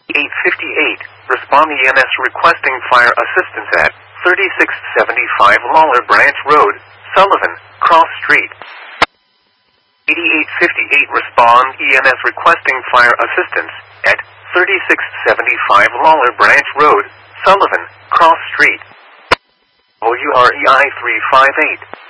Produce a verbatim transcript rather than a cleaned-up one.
eight fifty-eight, respond E M S requesting fire assistance at thirty-six seventy-five Lawler Branch Road, Sullivan, Cross Street. eighty-eight fifty-eight, respond E M S requesting fire assistance at thirty-six seventy-five Lawler Branch Road, Sullivan, Cross Street. O U R E I three five eight.